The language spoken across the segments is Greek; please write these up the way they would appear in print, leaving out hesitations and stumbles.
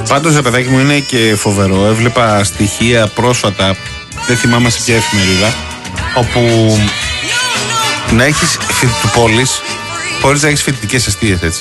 Πάντως, ρε παιδάκι μου, είναι και φοβερό. Έβλεπα στοιχεία πρόσφατα, δεν θυμάμαι σε ποια εφημερίδα, όπου να έχεις φοιτητοπόλεις χωρίς να έχεις φοιτητικές εστίες, έτσι.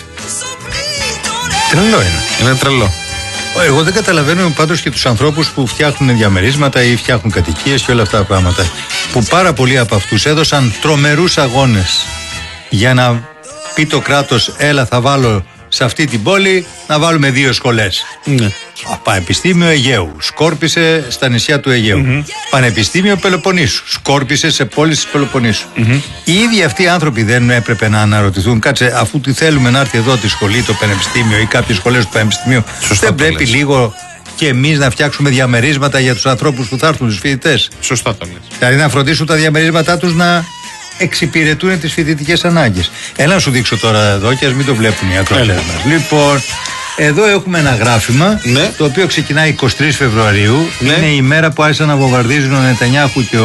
Τρελό είναι. Είναι τρελό. Εγώ δεν καταλαβαίνω πάντως και τους ανθρώπους που φτιάχνουν διαμερίσματα ή φτιάχνουν κατοικίες και όλα αυτά τα πράγματα. Που πάρα πολλοί από αυτούς έδωσαν τρομερούς αγώνες για να πει το κράτος, έλα θα βάλω σε αυτή την πόλη να βάλουμε 2 σχολές. Ναι. Πανεπιστήμιο Αιγαίου, σκόρπισε στα νησιά του Αιγαίου. Πανεπιστήμιο Πελοποννήσου, σκόρπισε σε πόλεις της Πελοποννήσου. Οι ίδιοι αυτοί οι άνθρωποι δεν έπρεπε να αναρωτηθούν, κάτσε, αφού τι θέλουμε να έρθει εδώ τη σχολή, το πανεπιστήμιο ή κάποιες σχολές του πανεπιστημίου, Σωστά, δεν πρέπει λίγο και εμείς να φτιάξουμε διαμερίσματα για τους ανθρώπους που θα έρθουν, τους φοιτητές? Σωστά το λες. Δηλαδή να φροντίσουν τα διαμερίσματά τους να εξυπηρετούν τις φοιτητικές ανάγκες. Έλα να σου δείξω τώρα εδώ και ας μην το βλέπουν οι ακροατές μας. Λοιπόν, εδώ έχουμε ένα γράφημα, ναι, το οποίο ξεκινάει 23 Φεβρουαρίου. Ναι. Είναι η μέρα που άρχισαν να βομβαρδίζουν ο Νετανιάχου και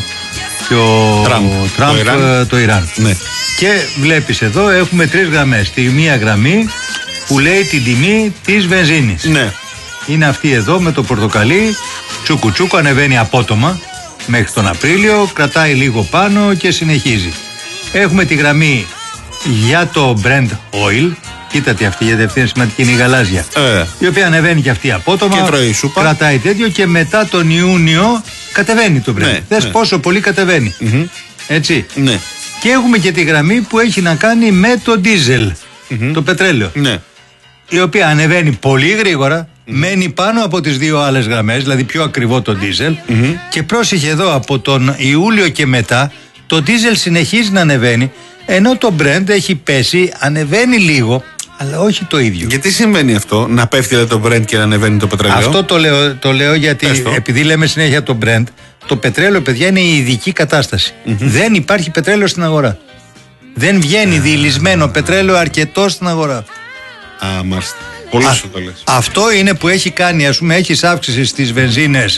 ο Τραμπ το Ιράν. Ναι. Και βλέπεις εδώ έχουμε 3 γραμμές. Τη μία γραμμή που λέει την τιμή της βενζίνης. Ναι. Είναι αυτή εδώ με το πορτοκαλί, τσούκου ανεβαίνει απότομα μέχρι τον Απρίλιο, κρατάει λίγο πάνω και συνεχίζει. Έχουμε τη γραμμή για το Brent Oil, κοίτατε αυτή, γιατί αυτή είναι σημαντική, είναι η γαλάζια, η οποία ανεβαίνει και αυτή απότομα, και τρώει σούπα, κρατάει τέτοιο και μετά τον Ιούνιο κατεβαίνει το Brent. Ναι, Δες πόσο πολύ κατεβαίνει. Έτσι. Ναι. Και έχουμε και τη γραμμή που έχει να κάνει με το ντίζελ, το πετρέλαιο, ναι, η οποία ανεβαίνει πολύ γρήγορα, μένει πάνω από τις 2 άλλες γραμμές, δηλαδή πιο ακριβό το ντίζελ, και πρόσεχε εδώ από τον Ιούλιο και μετά το ντίζελ συνεχίζει να ανεβαίνει, ενώ το Brent έχει πέσει, ανεβαίνει λίγο, αλλά όχι το ίδιο. Γιατί συμβαίνει αυτό, να πέφτει το Brent και να ανεβαίνει το πετρέλαιο? Αυτό το λέω γιατί επειδή λέμε συνέχεια το Brent, το πετρέλαιο, παιδιά, είναι η ειδική κατάσταση. Δεν υπάρχει πετρέλαιο στην αγορά. Δεν βγαίνει διηλυσμένο πετρέλαιο αρκετό στην αγορά. Α, μάλιστα. Πολύ σωστά το λες. Αυτό είναι που έχει κάνει, ας πούμε, έχεις αύξηση στις βενζίνες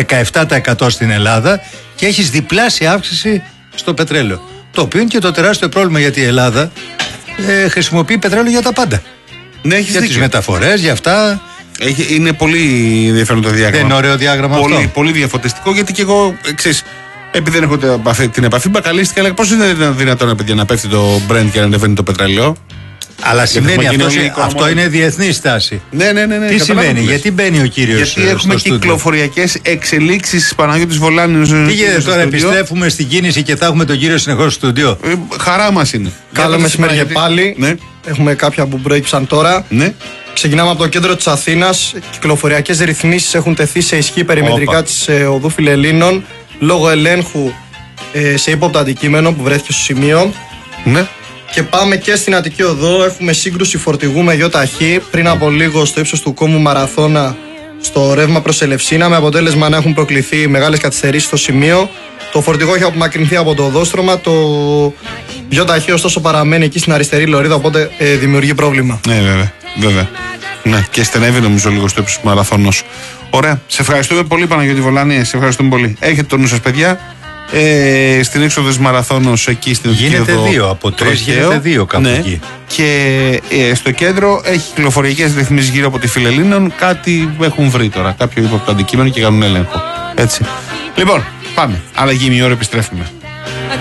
17% στην Ελλάδα και έχεις διπλάσια αύξηση στο πετρέλαιο. Το οποίο είναι και το τεράστιο πρόβλημα, γιατί η Ελλάδα χρησιμοποιεί πετρέλαιο για τα πάντα. Ναι, έχεις για δίκιο. τις μεταφορές, για αυτά. Είναι πολύ ενδιαφέρον το διάγραμμα. Δεν είναι ωραίο διάγραμμα αυτό? Πολύ διαφωτιστικό, γιατί και εγώ, ξέρεις, επειδή δεν έχω την επαφή, μπακαλίστηκα, αλλά πώς είναι δυνατόν, παιδιά, να πέφτει το Brent και να ανεβαίνει το πετρέλαιο? Αλλά σημαίνει αυτό είναι διεθνή στάση. Ναι. Τι σημαίνει, γιατί μπαίνει ο κύριος? Γιατί έχουμε κυκλοφοριακές εξελίξεις, Παναγιώτης Βολάνης. Τι γίνεται τώρα, επιστρέφουμε στην κίνηση και θα έχουμε τον κύριο συνεχώς στο στούντιο? Χαρά μας είναι. Καλό μεσημέρι και πάλι. Ναι. Έχουμε κάποια που προέκυψαν τώρα. Ναι. Ξεκινάμε από το κέντρο της Αθήνας. Κυκλοφοριακές ρυθμίσεις έχουν τεθεί σε ισχύ περιμετρικά της οδού Φιλελλήνων λόγω ελέγχου σε ύποπτο αντικείμενο που βρέθηκε στο σημείο. Ναι. Και πάμε και στην Αττική Οδό. Έχουμε σύγκρουση φορτηγού με ΙΟΤΑΧΗ πριν από λίγο στο ύψος του κόμμου Μαραθώνα, στο ρεύμα προς Ελευσίνα, με αποτέλεσμα να έχουν προκληθεί μεγάλες καθυστερήσεις στο σημείο. Το φορτηγό έχει απομακρυνθεί από το οδόστρωμα. Το ΙΟΤΑΧΗ ωστόσο παραμένει εκεί στην αριστερή λωρίδα, οπότε δημιουργεί πρόβλημα. Ναι, βέβαια. Ναι, και στενεύει νομίζω λίγο στο ύψος του Μαραθώνος. Ωραία. Σε ευχαριστούμε πολύ, Παναγιώτη Βολάνη. Σε ευχαριστούμε πολύ. Έχετε το νου σας, παιδιά. Στην έξοδο της Μαραθώνος, εκεί στην γίνεται Οδό, 2, από 3 γίνεται 2 κάπου εκεί. Και στο κέντρο έχει κυκλοφοριακές ρυθμίσεις γύρω από τη Φιλελλήνων. Κάτι έχουν βρει τώρα, κάποιο ύποπτο αντικείμενο και κάνουν έλεγχο. Έτσι. Λοιπόν, πάμε. Αλλαγή, μια ώρα επιστρέφουμε.